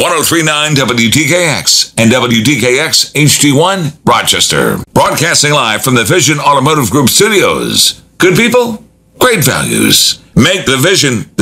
1039 WDKX and WDKX HD1 Rochester. Broadcasting live from the Vision Automotive Group studios. Good people, great values. Make the Vision